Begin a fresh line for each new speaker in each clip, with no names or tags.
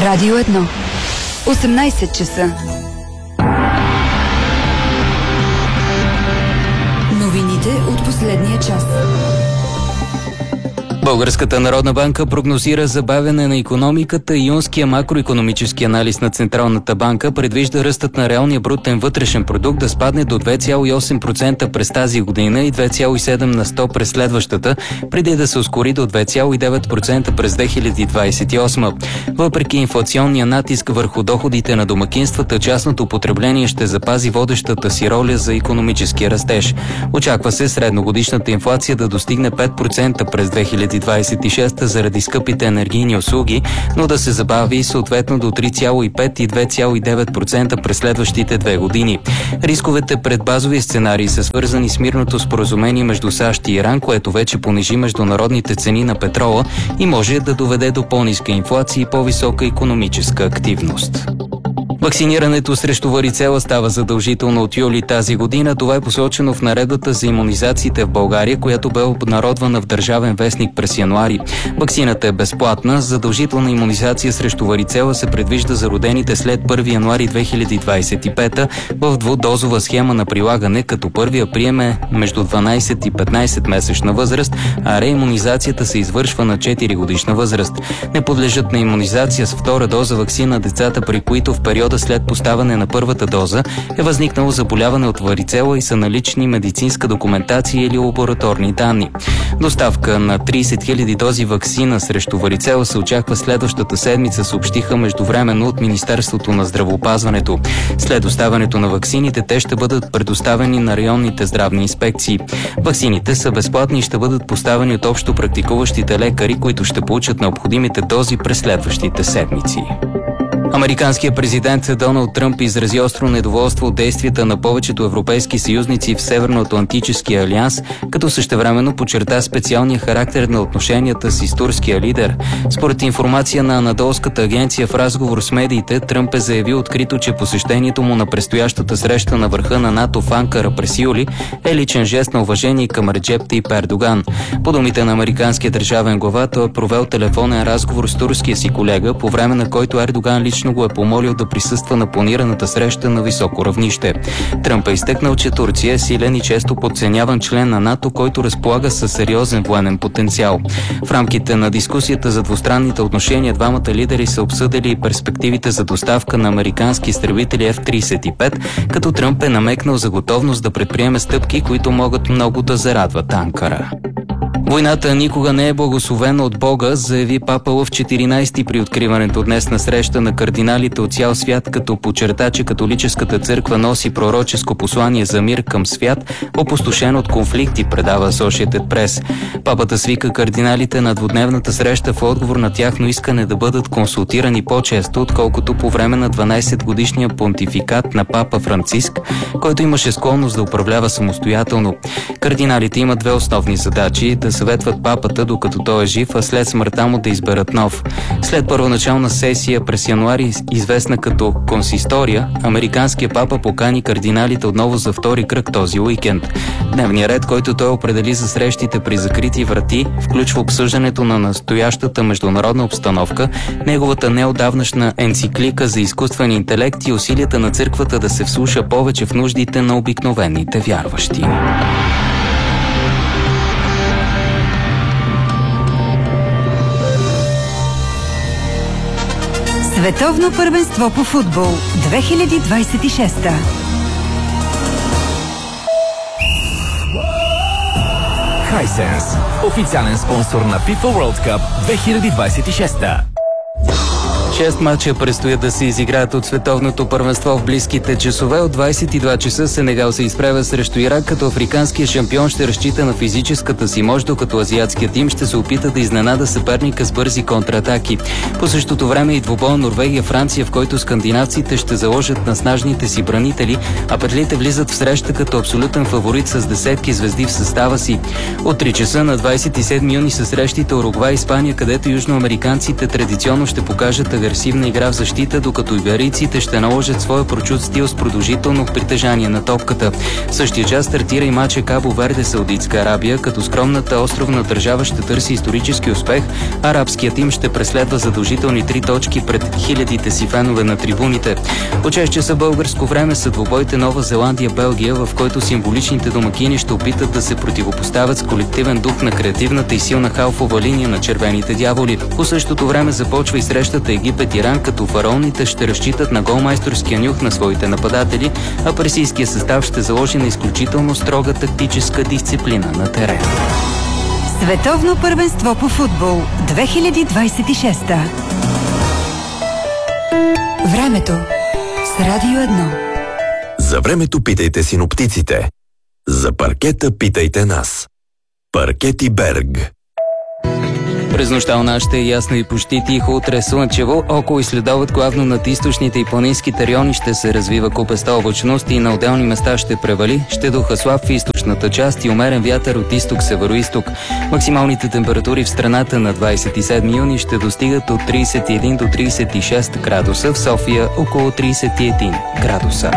Радио 1. 18 часа. Новините от последния час.
Българската народна банка прогнозира забавяне на икономиката и юнския макроикономически анализ на Централната банка предвижда ръстът на реалния брутен вътрешен продукт да спадне до 2,8% през тази година и 2,7% през следващата, преди да се ускори до 2,9% през 2028. Въпреки инфлационния натиск върху доходите на домакинствата, частното потребление ще запази водещата си роля за икономическия растеж. Очаква се средногодишната инфлация да достигне 5% през 2026 заради скъпите енергийни услуги, но да се забави съответно до 3,5 и 2,9% през следващите 2 години. Рисковете пред базови сценарии са свързани с мирното споразумение между САЩ и Иран, което вече понижи международните цени на петрола и може да доведе до по-ниска инфлация и по-висока икономическа активност. Вакцинирането срещу варицела става задължително от юли тази година. Това е посочено в наредбата за имунизациите в България, която бе обнародвана в Държавен вестник през януари. Вакцината е безплатна. Задължителна имунизация срещу варицела се предвижда за родените след 1 януари 2025 в двудозова схема на прилагане, като първия прием е между 12 и 15 месечна възраст, а реимунизацията се извършва на 4 годишна възраст. Не подлежат на имунизация с втора доза ваксина децата, при които в периода след поставане на първата доза е възникнало заболяване от варицела и са налични медицинска документация или лабораторни данни. Доставка на 30 000 дози ваксина срещу варицела се очаква следващата седмица, съобщиха междувременно от Министерството на здравеопазването. След доставянето на ваксините, те ще бъдат предоставени на районните здравни инспекции. Ваксините са безплатни и ще бъдат поставени от общо практикуващите лекари, които ще получат необходимите дози през следващите седмици. Американският президент Доналд Тръмп изрази остро недоволство от действията на повечето европейски съюзници в Северноатлантическия алианс, като същевременно подчерта специалния характер на отношенията си с турския лидер. Според информация на Анадолската агенция, в разговор с медиите, Тръмп е заявил открито, че посещението му на предстоящата среща на върха на НАТО в Анкара през юли е личен жест на уважение към Реджеп Тайип Ердоган. По думите на американския държавен глава, той е провел телефонен разговор с турския си колега, по време на който Ердоган лично го е помолил да присъства на планираната среща на високо равнище. Тръмп е изтъкнал, че Турция е силен и често подценяван член на НАТО, който разполага със сериозен военен потенциал. В рамките на дискусията за двустранните отношения двамата лидери са обсъдили и перспективите за доставка на американски изтребители F-35, като Тръмп е намекнал за готовност да предприеме стъпки, които могат много да зарадват Анкара. Войната никога не е благословена от Бога, заяви папа Лъв 14 при откриването днес на среща на кардиналите от цял свят, като подчерта, че католическата църква носи пророческо послание за мир към свят, опустошен от конфликти, предава Associated Press. Папата свика кардиналите на двудневната среща в отговор на тяхно искане да бъдат консултирани по-често, отколкото по време на 12-годишния понтификат на папа Франциск, който имаше склонност да управлява самостоятелно. Кардиналите имат две основни задачи: да съветват папата докато той е жив, а след смъртта му да изберат нов. След първоначална сесия през януари, известна като консистория, американският папа покани кардиналите отново за втори кръг този уикенд. Дневният ред, който той определи за срещите при закрити врати, включва обсъждането на настоящата международна обстановка, неговата неотдавнашна енциклика за изкуствен интелект и усилията на църквата да се вслуша повече в нуждите на обикновените вярващи.
Световно първенство по футбол 2026.
Hisense, официален спонсор на FIFA World Cup 2026.
6 мача предстоят да се изиграят от световното първенство в близките часове. От 22 часа Сенегал се изправя срещу Ирак, като африканският шампион ще разчита на физическата си мощ, докато азиатският тим ще се опита да изненада съперника с бързи контратаки. По същото време и двубой Норвегия-Франция, в който скандинавците ще заложат на снажните си бранители, а петлите влизат в среща като абсолютен фаворит с десетки звезди в състава си. От 3 часа на 27 юни са срещите Уругвай и Испания, където южноамериканците традиционно ще покажат агресивна игра в защита, докато иберийците ще наложат своя прочут стил с продължително притежание на топката. В същия час стартира и матча Кабо Верде Саудитска Арабия, като скромната островна държава ще търси исторически успех, арабският тим ще преследва задължителни 3 точки пред хилядите си фенове на трибуните. От 6 часа българско време са двубоите Нова Зеландия-Белгия, в който символичните домакини ще опитат да се противопоставят с колективен дух на креативната и силна халфова линия на червените дяволи. По същото време започва и срещата Египет-Иран, като фараоните ще разчитат на голмайсторския нюх на своите нападатели, а персийския състав ще заложи на изключително строга тактическа дисциплина на терена.
Световно първенство по футбол 2026. Времето с Радио 1.
За времето питайте синоптиците. За паркета питайте нас. Паркети Берг.
През нощта у нас ще е ясно и почти тихо, утре слънчево, около и следобед главно над източните и планинските райони ще се развива купеста облачност и на отделни места ще превали, ще духа слаб в източната част и умерен вятър от изток-североизток. Максималните температури в страната на 27 юни ще достигат от 31 до 36 градуса, в София около 31 градуса.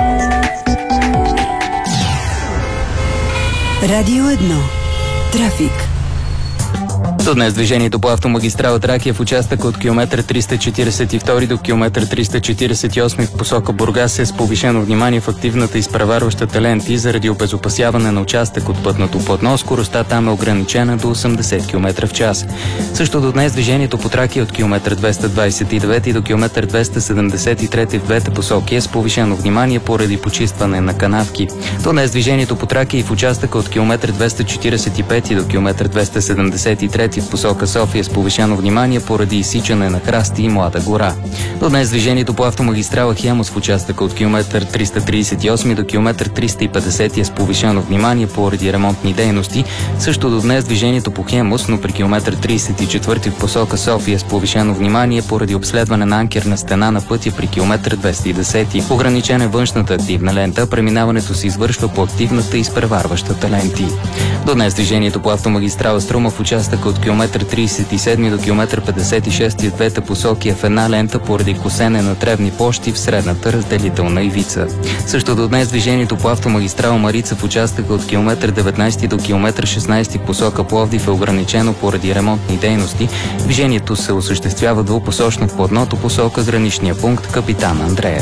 Радио 1. Трафик.
До днес движението по автомагистрала Тракия в участъка от километър 342 до километър 348 в посока Бургас е с повишено внимание в активната изпреварващата ленти заради обезопасяване на участък от пътното платно. Скоростта там е ограничена до 80 км в час. Също до днес движението по Тракия от километър 229 до километър 273 в двете посоки е с повишено внимание поради почистване на канавки. До днес движението по Тракия и в участъка от километър 245 до километър 273 в посока София с повишено внимание поради изсичане на храсти и Млада гора. До днес движението по автомагистрала Хемус в участъка от километър 338 до километър 350 е с повишено внимание поради ремонтни дейности. Също до днес движението по Хемус, но при километър 34 в посока София с повишено внимание поради обследване на анкерна стена на пътя при километър 210. Ограничена е външната активна лента, преминаването се извършва по активната и изпреварващата ленти. До днес движението по автомагистрала Струма в участъка от километър 37 до километър 56 в двете посоки е в една лента поради косене на тревни площи в средната разделителна ивица. Също до днес движението по автомагистрала Марица в участъка от километър 19 до километър 16 в посока Пловдив е ограничено поради ремонтни дейности. Движението се осъществява двупосочно в платното посока граничния пункт Капитан Андреев.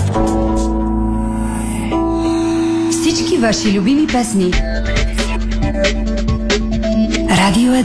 Всички ваши любими песни. Радио 1.